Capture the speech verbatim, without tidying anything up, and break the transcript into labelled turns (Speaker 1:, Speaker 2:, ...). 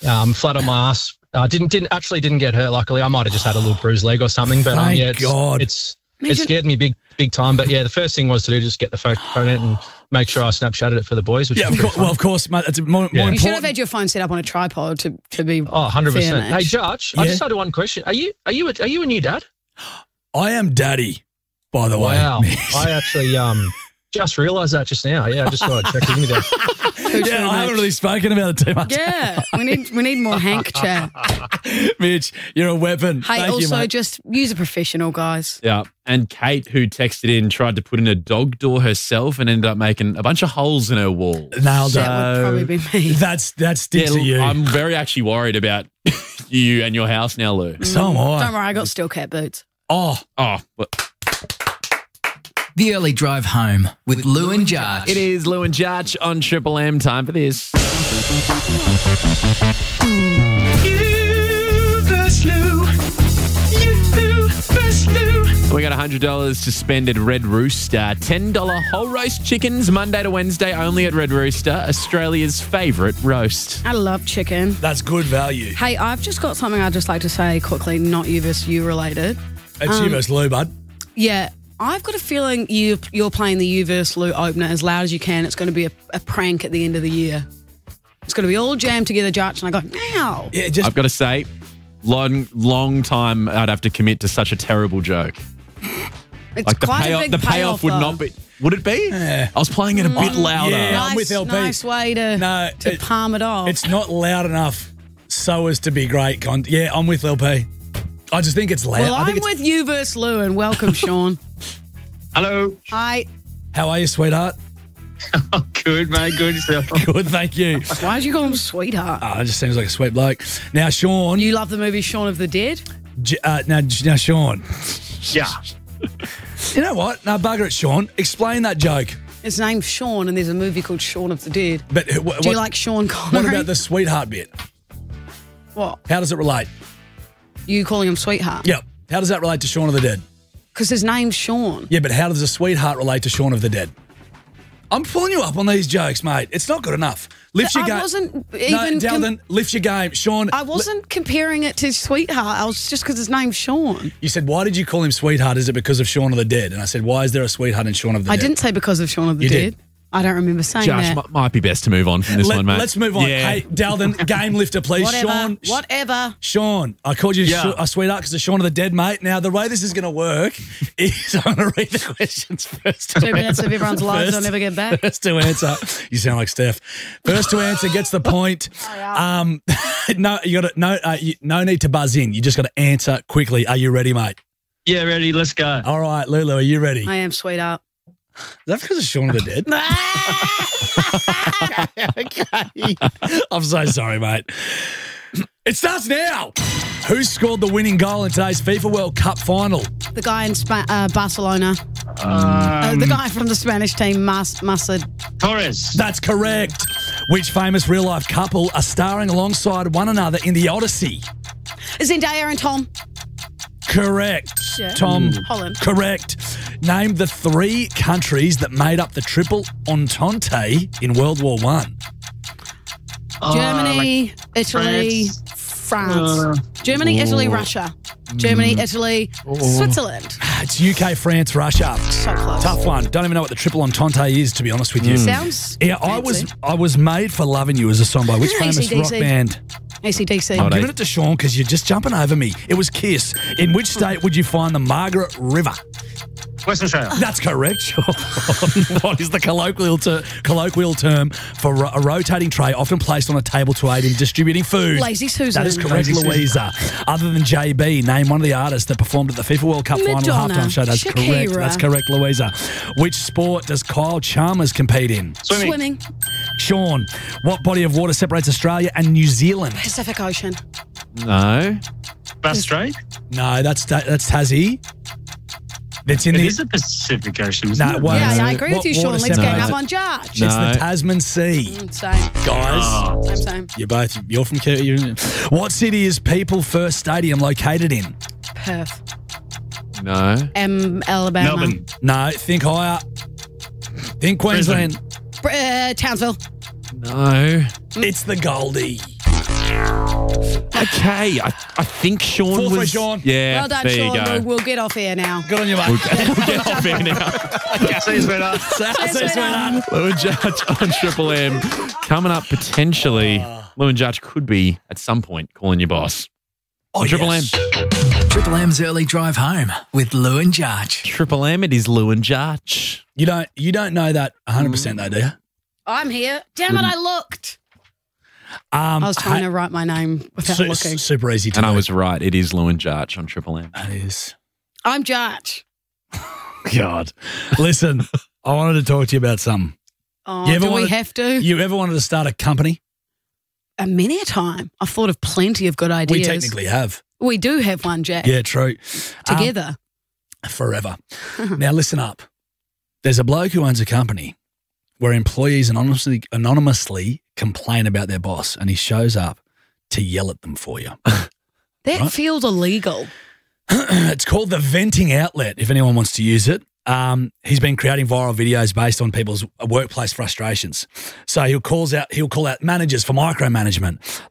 Speaker 1: um, flat on my ass. Uh, didn't didn't actually didn't get hurt. Luckily, I might have just had a little bruised leg or something. But um,
Speaker 2: Thank
Speaker 1: yeah, it's,
Speaker 2: God.
Speaker 1: it's it scared me big big time. But yeah, the first thing was to do just get the phone out and make sure I Snapchatted it for the boys. Which
Speaker 2: Yeah,
Speaker 1: was
Speaker 2: of course,
Speaker 1: fun.
Speaker 2: well, of course, mate. It's more,
Speaker 1: Yeah.
Speaker 2: more
Speaker 3: You should
Speaker 2: important.
Speaker 3: have had your phone set up on a tripod to, to be
Speaker 1: Oh, one hundred percent.
Speaker 3: fair,
Speaker 1: Hey,
Speaker 3: mate.
Speaker 1: Judge, I
Speaker 2: Yeah?
Speaker 1: just had one question. Are you are you a, are you a new dad?
Speaker 2: I am daddy, by the way.
Speaker 1: Wow, I actually um just realised that just now. Yeah, I just thought I'd check in with you.
Speaker 2: Yeah, I haven't really spoken about it too much.
Speaker 3: Yeah, we need we need more Hank chat.
Speaker 2: Mitch, you're a weapon.
Speaker 3: Hey,
Speaker 2: Thank you,
Speaker 3: also
Speaker 2: mate.
Speaker 3: just use a professional, guys.
Speaker 4: Yeah. And Kate, who texted in, tried to put in a dog door herself and ended up making a bunch of holes in her wall.
Speaker 2: Nailed
Speaker 3: That
Speaker 2: it.
Speaker 3: would probably be me.
Speaker 2: That's that sticks
Speaker 4: Yeah,
Speaker 2: to you.
Speaker 4: I'm very actually worried about you and your house now, Lou.
Speaker 2: so am I.
Speaker 3: Don't worry, I got steel cat boots.
Speaker 2: Oh,
Speaker 4: Oh, but
Speaker 5: The Early Drive Home with Lou and Jarch.
Speaker 4: it is Lou and Jarch on Triple M. Time for this. We got one hundred dollars to spend at Red Rooster. ten dollars whole roast chickens, Monday to Wednesday, only at Red Rooster, Australia's favourite roast.
Speaker 3: I love chicken.
Speaker 2: that's good value.
Speaker 3: Hey, I've just got something I'd just like to say quickly, not you versus you related.
Speaker 2: It's
Speaker 3: Um,
Speaker 2: you versus Lou, bud.
Speaker 3: Yeah, I've got a feeling you, you're playing the you versus Lou opener as loud as you can. It's going to be a, a prank at the end of the year. It's going to be all jammed together, Jarch, and I go, now.
Speaker 2: Yeah, just
Speaker 4: I've got to say, long, long time I'd have to commit to such a terrible joke.
Speaker 3: It's
Speaker 4: Like the
Speaker 3: quite
Speaker 4: payoff,
Speaker 3: a big
Speaker 4: the payoff would
Speaker 3: though.
Speaker 4: not be. Would it be?
Speaker 2: Yeah.
Speaker 4: I was playing it a bit louder.
Speaker 2: yeah.
Speaker 3: Nice,
Speaker 2: I'm with L P.
Speaker 3: nice way to,
Speaker 2: No,
Speaker 3: to
Speaker 2: it-
Speaker 3: palm it off.
Speaker 2: it's not loud enough so as to be great. Con- yeah, I'm with L P. I just think it's loud.
Speaker 3: well,
Speaker 2: I
Speaker 3: I'm
Speaker 2: think it's,
Speaker 3: with you versus Lou, and welcome, Sean.
Speaker 6: Hello.
Speaker 3: Hi.
Speaker 2: How are you, sweetheart?
Speaker 6: Oh, good, mate. Good yourself.
Speaker 2: Good, thank you.
Speaker 3: Why did you call him sweetheart?
Speaker 2: Oh, it just seems like a sweet bloke. Now, Sean.
Speaker 3: You love the movie Shaun of the Dead?
Speaker 2: J- uh, now, now, Sean.
Speaker 6: Yeah.
Speaker 2: You know what? No, bugger it, Sean. Explain that joke.
Speaker 3: His name's Sean, and there's a movie called Shaun of the Dead.
Speaker 2: But wh- what,
Speaker 3: Do you like Sean Connery?
Speaker 2: what about the sweetheart bit?
Speaker 3: What?
Speaker 2: How does it relate?
Speaker 3: You calling him sweetheart?
Speaker 2: Yep. How does that relate to Shaun of the Dead?
Speaker 3: Because his name's Sean.
Speaker 2: Yeah, but how does a sweetheart relate to Shaun of the Dead? I'm pulling you up on these jokes, mate. It's not good enough. Lift your
Speaker 3: I
Speaker 2: game.
Speaker 3: wasn't
Speaker 2: No,
Speaker 3: even. com-
Speaker 2: Dalton, lift your game. Sean.
Speaker 3: I wasn't comparing it to sweetheart. I was just because his name's Sean.
Speaker 2: You said, why did you call him sweetheart? Is it because of Shaun of the Dead? And I said, why is there a sweetheart in Shaun of the
Speaker 3: I
Speaker 2: Dead?
Speaker 3: didn't say because of Shaun of the
Speaker 2: You
Speaker 3: Dead.
Speaker 2: did.
Speaker 3: I don't remember saying
Speaker 4: Josh,
Speaker 3: that.
Speaker 4: m- might be best to move on from this
Speaker 2: Let,
Speaker 4: one, mate.
Speaker 2: us move on.
Speaker 4: Yeah.
Speaker 2: Hey, Dalton, game lifter, please.
Speaker 3: Whatever.
Speaker 2: Sean.
Speaker 3: Whatever.
Speaker 2: Sean, I called you
Speaker 6: Yeah.
Speaker 2: Sh- a sweetheart because of Shaun of the Dead, mate. Now, the way this is going to work is I'm going to read the questions first. to
Speaker 3: Two minutes of everyone's lives
Speaker 2: First-
Speaker 3: I'll never get back.
Speaker 2: First to answer. You sound like Steph. First to answer gets the point. Um, no, you got to no, uh, you, no need to buzz in. You just got to answer quickly. Are you ready, mate?
Speaker 6: Yeah, ready. Let's go.
Speaker 2: All right, Lulu, are you ready?
Speaker 3: I am sweetheart.
Speaker 2: Is that because of Shaun of the Dead? okay. I'm so sorry, mate. It starts now. Who scored the winning goal in today's FIFA World Cup final?
Speaker 3: The guy in Spa- uh, Barcelona. uh, the guy from the Spanish team, Mas- Masad.
Speaker 6: Torres.
Speaker 2: That's correct. Which famous real life couple are starring alongside one another in The Odyssey?
Speaker 3: Zendaya and Tom.
Speaker 2: Correct.
Speaker 3: Yeah.
Speaker 2: Tom.
Speaker 3: Holland.
Speaker 2: Correct. Name the three countries that made up the Triple Entente in World War One.
Speaker 6: Oh,
Speaker 3: Germany, Italy, France.
Speaker 6: Uh,
Speaker 3: Germany, Italy, Russia. Germany, Italy, Switzerland.
Speaker 2: It's U K, France, Russia.
Speaker 3: So close.
Speaker 2: Tough one. Don't even know what the Triple Entente is, to be honest with you.
Speaker 3: Sounds
Speaker 2: Yeah, I was
Speaker 3: fancy.
Speaker 2: I was made for loving you as a song by which famous
Speaker 3: A C D C.
Speaker 2: rock band?
Speaker 3: A C D C.
Speaker 4: Oh,
Speaker 2: I'm
Speaker 4: they-
Speaker 2: giving it to Sean because you're just jumping over me. It was Kiss. In which state would you find the Margaret River?
Speaker 6: Western Australia.
Speaker 2: That's correct, Sean. What is the colloquial, ter- colloquial term for ro- a rotating tray often placed on a table to aid in distributing food?
Speaker 3: Lazy Susan.
Speaker 2: That is correct,
Speaker 6: Lazy Susan.
Speaker 2: Louisa. Other than J B, name one of the artists that performed at the FIFA World Cup final
Speaker 3: Madonna.
Speaker 2: halftime show. That's
Speaker 3: Shakira.
Speaker 2: correct. That's correct, Louisa. Which sport does Kyle Chalmers compete in?
Speaker 6: Swimming.
Speaker 3: Swimming.
Speaker 2: Sean, what body of water separates Australia and New Zealand?
Speaker 3: Pacific Ocean.
Speaker 4: No.
Speaker 6: Bass Strait.
Speaker 2: No, that's that's Tassie. It's in
Speaker 6: It
Speaker 2: the.
Speaker 6: is the Pacific Ocean, isn't
Speaker 2: No,
Speaker 6: it?
Speaker 2: well,
Speaker 3: Yeah, yeah, I agree
Speaker 2: what
Speaker 3: with you, Sean.
Speaker 2: water
Speaker 3: Let's gang
Speaker 2: separates
Speaker 3: up
Speaker 2: it?
Speaker 3: on Jarch.
Speaker 2: It's
Speaker 4: No.
Speaker 2: the Tasman Sea.
Speaker 3: Mm, Same.
Speaker 2: Guys,
Speaker 6: Oh.
Speaker 3: Same, same.
Speaker 2: you're both, you're from, Ke- you what city is People First Stadium located in?
Speaker 3: Perth.
Speaker 4: No.
Speaker 3: Um, Alabama.
Speaker 6: Melbourne.
Speaker 2: No, think higher. Think Queensland.
Speaker 3: Br- Uh, Townsville.
Speaker 4: No.
Speaker 2: It's the Goldie.
Speaker 4: Okay, I, I think Sean
Speaker 2: Fourth
Speaker 4: was.
Speaker 2: for Sean.
Speaker 4: Yeah,
Speaker 3: Well done,
Speaker 4: there
Speaker 3: Sean.
Speaker 4: you go.
Speaker 3: We'll, we'll get off here now.
Speaker 2: Good on you, mate.
Speaker 4: We'll get off here now.
Speaker 6: See you, sweetheart.
Speaker 2: See you, sweetheart.
Speaker 4: Lou and Judge on Triple M. Coming up, potentially, Lou and Judge could be, at some point, calling your boss.
Speaker 2: Oh,
Speaker 4: On Triple
Speaker 2: yes.
Speaker 4: M.
Speaker 5: Triple M's early drive home with Lou and Judge.
Speaker 4: Triple M, it is Lou and Judge.
Speaker 2: You don't, you don't know that one hundred percent though, do you?
Speaker 3: I'm here. Damn it, I looked.
Speaker 2: Um,
Speaker 3: I was trying
Speaker 2: hey,
Speaker 3: to write my name without
Speaker 2: su-
Speaker 3: looking.
Speaker 2: super easy to
Speaker 4: And I
Speaker 2: know.
Speaker 4: was right. It is Lou and Judge on Triple M.
Speaker 2: That is.
Speaker 3: I'm Judge.
Speaker 2: God. Listen, I wanted to talk to you about something.
Speaker 3: Oh,
Speaker 2: You ever
Speaker 3: do we
Speaker 2: wanted-
Speaker 3: have to?
Speaker 2: You ever wanted to start a company?
Speaker 3: A many a time. I've thought of plenty of good ideas.
Speaker 2: We technically have.
Speaker 3: We do have one, Jack.
Speaker 2: Yeah, true. Um,
Speaker 3: Together.
Speaker 2: forever. Now, listen up. There's a bloke who owns a company where employees anonymously, anonymously complain about their boss, and he shows up to yell at them for you.
Speaker 3: that
Speaker 2: right.
Speaker 3: feels illegal.
Speaker 2: It's called the Venting Outlet, if anyone wants to use it. Um, he's been creating viral videos based on people's workplace frustrations. So he'll calls out, he'll call out managers for micromanagement,